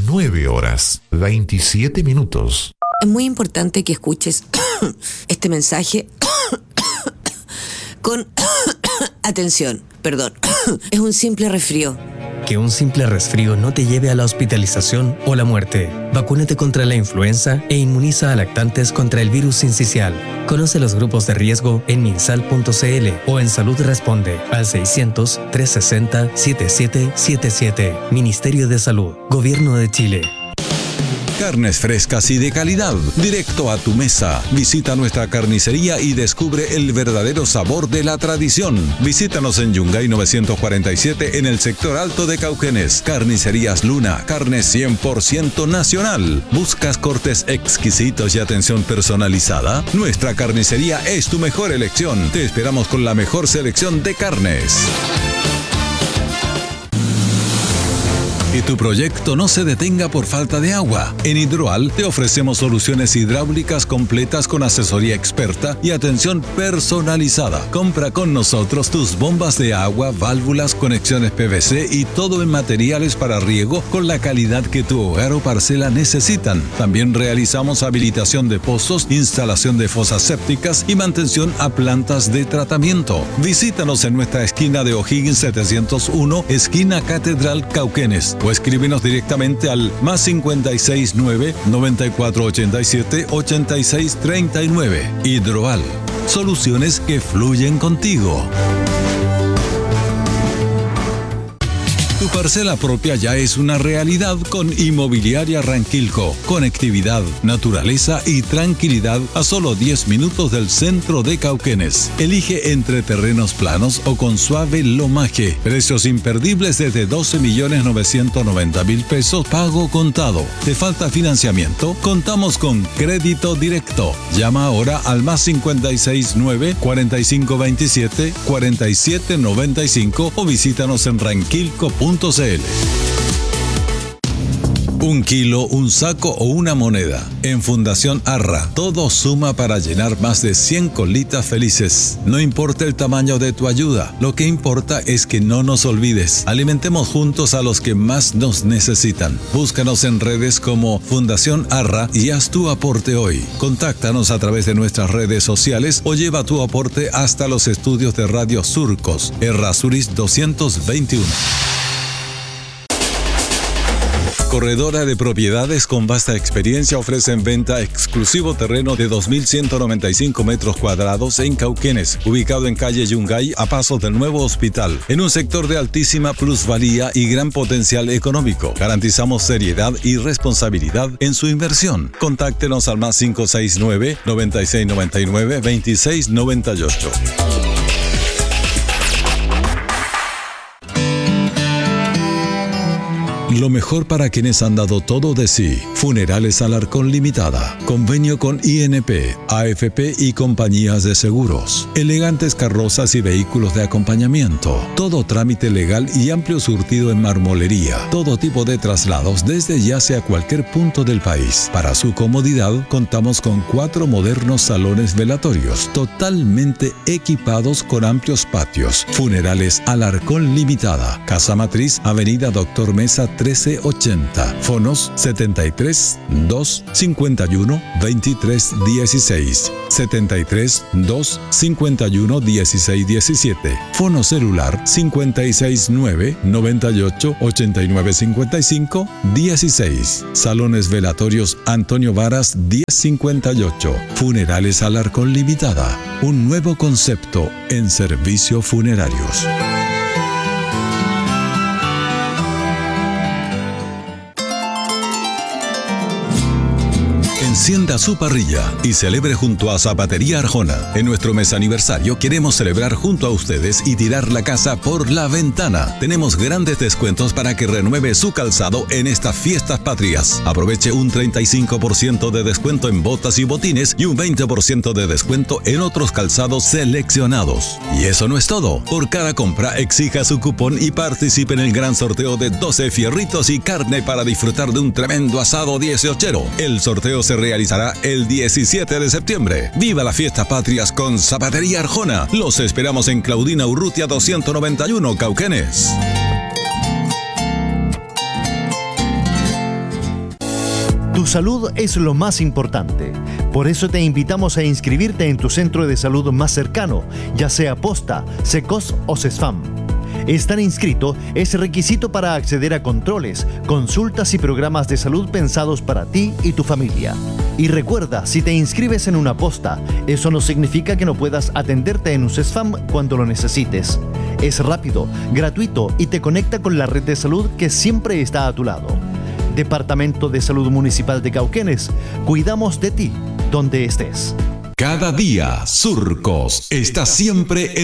9 horas, 27 minutos. Es muy importante que escuches este mensaje con atención. Perdón, es un simple resfrío. Que un simple resfrío no te lleve a la hospitalización o la muerte. Vacúnate contra la influenza e inmuniza a lactantes contra el virus sincicial. Conoce los grupos de riesgo en minsal.cl o en Salud Responde al 600-360-7777. Ministerio de Salud, Gobierno de Chile. Carnes frescas y de calidad, directo a tu mesa. Visita nuestra carnicería y descubre el verdadero sabor de la tradición. Visítanos en Yungay 947 en el sector alto de Cauquenes. Carnicerías Luna, carne 100% nacional. ¿Buscas cortes exquisitos y atención personalizada? Nuestra carnicería es tu mejor elección. Te esperamos con la mejor selección de carnes. Y tu proyecto no se detenga por falta de agua. En Hidroal te ofrecemos soluciones hidráulicas completas con asesoría experta y atención personalizada. Compra con nosotros tus bombas de agua, válvulas, conexiones PVC y todo en materiales para riego con la calidad que tu hogar o parcela necesitan. También realizamos habilitación de pozos, instalación de fosas sépticas y mantención a plantas de tratamiento. Visítanos en nuestra esquina de O'Higgins 701, esquina Catedral Cauquenes. O escríbenos directamente al +569 9487 8639. Hidroal. Soluciones que fluyen contigo. Tu parcela propia ya es una realidad con Inmobiliaria Ranquilco. Conectividad, naturaleza y tranquilidad a solo 10 minutos del centro de Cauquenes. Elige entre terrenos planos o con suave lomaje. Precios imperdibles desde 12.990.000 pesos pago contado. ¿Te falta financiamiento? Contamos con crédito directo. Llama ahora al +569 4527 4795 o visítanos en ranquilco.cl. Un kilo, un saco o una moneda. En Fundación Arra, todo suma para llenar más de 100 colitas felices. No importa el tamaño de tu ayuda, lo que importa es que no nos olvides. Alimentemos juntos a los que más nos necesitan. Búscanos en redes como Fundación Arra y haz tu aporte hoy. Contáctanos a través de nuestras redes sociales o lleva tu aporte hasta los estudios de Radio Surcos, Errázuriz 221. Corredora de Propiedades con vasta experiencia ofrece en venta exclusivo terreno de 2.195 metros cuadrados en Cauquenes, ubicado en calle Yungay a pasos del nuevo hospital, en un sector de altísima plusvalía y gran potencial económico. Garantizamos seriedad y responsabilidad en su inversión. Contáctenos al +569 9699 2698. Lo mejor para quienes han dado todo de sí. Funerales Alarcón Limitada. Convenio con INP, AFP y compañías de seguros. Elegantes carrozas y vehículos de acompañamiento. Todo trámite legal y amplio surtido en marmolería. Todo tipo de traslados desde ya hacia cualquier punto del país. Para su comodidad, contamos con 4 modernos salones velatorios, totalmente equipados con amplios patios. Funerales Alarcón Limitada. Casa Matriz, Avenida Doctor Mesa 1380. Fonos 73 2 51 23 16. 73 2 51 16 17. Fono celular 569 98 89 55 16. Salones velatorios Antonio Varas 1058. Funerales Alarcón Limitada. Un nuevo concepto en servicios funerarios. Encienda su parrilla y celebre junto a Zapatería Arjona. En nuestro mes aniversario queremos celebrar junto a ustedes y tirar la casa por la ventana. Tenemos grandes descuentos para que renueve su calzado en estas fiestas patrias. Aproveche un 35% de descuento en botas y botines y un 20% de descuento en otros calzados seleccionados. Y eso no es todo. Por cada compra exija su cupón y participe en el gran sorteo de 12 fierritos y carne para disfrutar de un tremendo asado 18ero. El sorteo se realizará el 17 de septiembre. ¡Viva las fiestas patrias con Zapatería Arjona! Los esperamos en Claudina Urrutia 291, Cauquenes. salud es lo más importante. Por eso te invitamos a inscribirte en tu centro de salud más cercano, ya sea Posta, SECOS o CESFAM. Estar inscrito es requisito para acceder a controles, consultas y programas de salud pensados para ti y tu familia. Y recuerda, si te inscribes en una posta, eso no significa que no puedas atenderte en un CESFAM cuando lo necesites. Es rápido, gratuito y te conecta con la red de salud que siempre está a tu lado. Departamento de Salud Municipal de Cauquenes, cuidamos de ti, donde estés. Cada día, Surcos está siempre